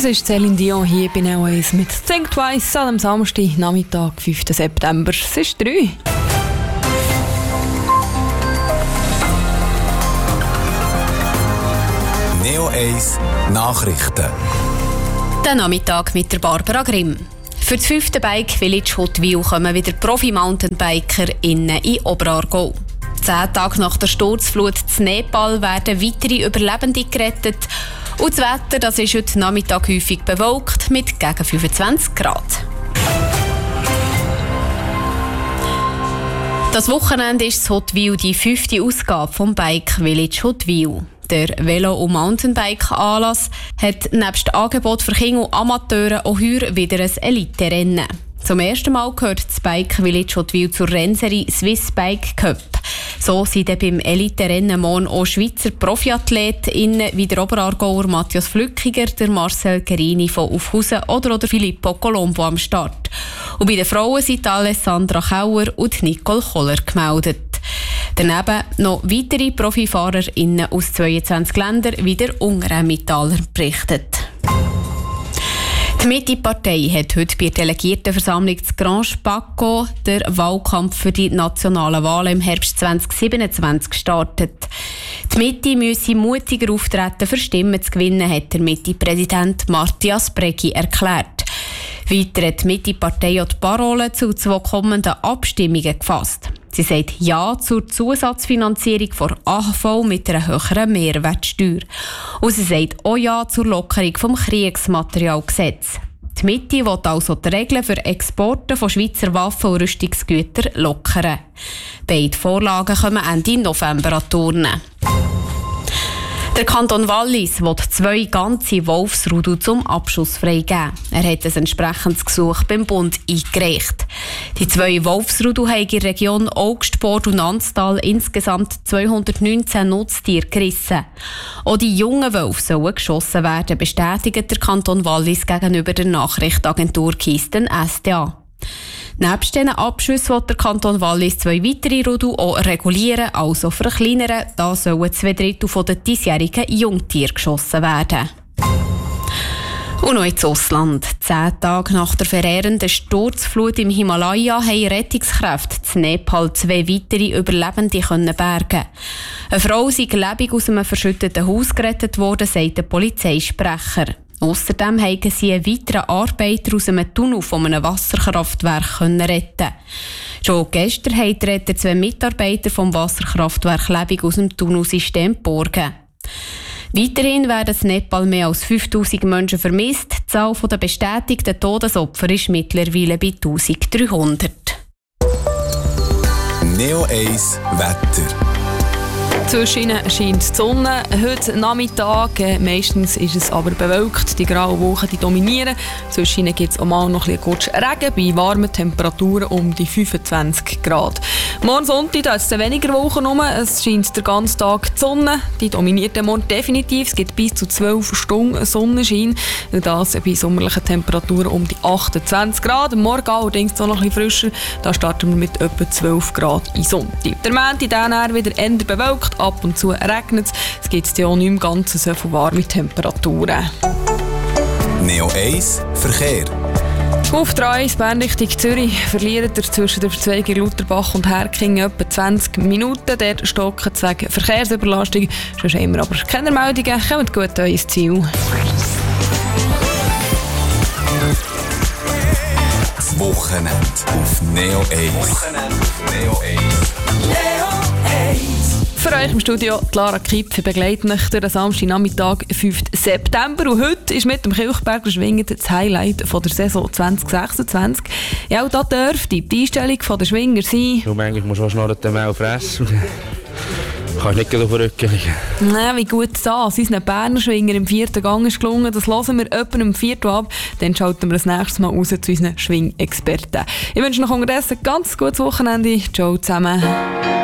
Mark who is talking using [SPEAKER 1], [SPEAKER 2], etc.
[SPEAKER 1] Das ist Céline Dion hier bei Neo 1 mit «Think Twice» am Samstag, Nachmittag, 5. September. Es ist 3.
[SPEAKER 2] Neo 1 Nachrichten.
[SPEAKER 3] Der Nachmittag mit der Barbara Grimm. Für das 5. Bike Village Huttwil kommen wieder Profi-Mountainbiker in Oberaargau. 10 Tage nach der Sturzflut in Nepal werden weitere Überlebende gerettet. Und das Wetter, das ist heute Nachmittag häufig bewölkt mit gegen 25 Grad. Das Wochenende ist in Huttwil die 5. Ausgabe vom Bike Village Huttwil. Der Velo- und Mountainbike-Anlass hat nebst Angebot für Kinder und Amateure auch heuer wieder ein Elite-Rennen. Zum ersten Mal gehört das Bike Village Huttwil zur Rennserie Swiss Bike Cup. So sind beim Elite-Rennen morgen auch Schweizer Profiathletinnen wie der Oberaargauer Matthias Flückiger, der Marcel Gerini von Aufhausen oder Filippo Colombo am Start. Und bei den Frauen sind Alessandra Kauer und Nicole Koller gemeldet. Daneben noch weitere ProfifahrerInnen aus 22 Ländern, wie der Ungarn-Metaller berichtet. Die Mitte-Partei hat heute bei der Delegiertenversammlung zu Grand Spacco den Wahlkampf für die nationalen Wahlen im Herbst 2027 gestartet. Die Mitte müsse mutiger auftreten, für Stimmen zu gewinnen, hat der Mitte-Präsident Matthias Breggi erklärt. Weiter hat die Mitte-Partei auch die Parolen zu 2 kommenden Abstimmungen gefasst. Sie sagt Ja zur Zusatzfinanzierung von AHV mit einer höheren Mehrwertsteuer. Und sie sagt auch Ja zur Lockerung vom Kriegsmaterialgesetz. Die Mitte will also die Regeln für Exporte von Schweizer Waffen und Rüstungsgütern lockern. Beide Vorlagen kommen Ende November an die Urne. Der Kanton Wallis will 2 ganze Wolfsrudel zum Abschuss freigeben. Er hat ein entsprechendes Gesuch beim Bund eingereicht. Die 2 Wolfsrudel haben in der Region Augstport und Anstal insgesamt 219 Nutztiere gerissen. Auch die jungen Wölfe sollen geschossen werden, bestätigt der Kanton Wallis gegenüber der Nachrichtenagentur Kisten SDA. Nebst diesen Abschüssen will der Kanton Wallis 2 weitere Rudel auch regulieren, also verkleinern. Da sollen 2/3 der diesjährigen Jungtiere geschossen werden. Und noch ins Ausland. 10 Tage nach der verheerenden Sturzflut im Himalaya haben Rettungskräfte in Nepal 2 weitere Überlebende bergen. Eine Frau sei lebendig aus einem verschütteten Haus gerettet worden, sagt der Polizeisprecher. Außerdem haben sie einen weiteren Arbeiter aus einem Tunnel von einem Wasserkraftwerk retten. Schon gestern haben die Retter 2 Mitarbeiter vom Wasserkraftwerk lebendig aus dem Tunnelsystem geborgen. Weiterhin werden in Nepal mehr als 5000 Menschen vermisst. Die Zahl der bestätigten Todesopfer ist mittlerweile bei 1300.
[SPEAKER 2] Neo 1 Wetter.
[SPEAKER 1] Zwischen ihnen scheint die Sonne. Heute Nachmittag, meistens ist es aber bewölkt. Die grauen Wolken die dominieren. Zwischen ihnen gibt es auch mal noch ein bisschen Regen bei warmen Temperaturen um die 25 Grad. Morgen Sonntag da ist es weniger Wolken rum. Es scheint den ganzen Tag die Sonne. Die dominiert den Morgen definitiv. Es gibt bis zu 12 Stunden Sonnenschein. Und das bei sommerlichen Temperaturen um die 28 Grad. Morgen allerdings noch ein bisschen frischer. Da starten wir mit etwa 12 Grad in Sonntag. Der Montag dann wieder eher bewölkt. Ab und zu regnet es. Es gibt ja auch nicht im Ganzen so viel warme Temperaturen.
[SPEAKER 2] Neo 1 Verkehr.
[SPEAKER 1] Auf der A1 Bern Richtung Zürich verliert er zwischen der Verzweigung Lutherbach und Herkingen etwa 20 Minuten. Der stocken wegen Verkehrsüberlastung. Sonst haben wir aber keine Meldungen. Kommt gut an ins Ziel.
[SPEAKER 2] Das Wochenende auf Neo 1.
[SPEAKER 1] Für euch im Studio Lara Kipf begleitet mich durch den Samstagnachmittag, 5. September. Und heute ist mit dem Kilchberger Schwingen das Highlight von der Saison 2026. Ja, und da dürfte die Einstellung der Schwinger sein.
[SPEAKER 4] Du manchmal musst du auch schnurren den Mehl fressen. Du kannst nicht auf den Rücken liegen.
[SPEAKER 1] Nein, wie gut das. Unseren Berner Schwinger im 4. Gang ist gelungen. Das hören wir etwa im 4. ab. Dann schalten wir das nächste Mal raus zu unseren Schwingexperten. Ich wünsche noch unterdessen ein ganz gutes Wochenende. Ciao zusammen.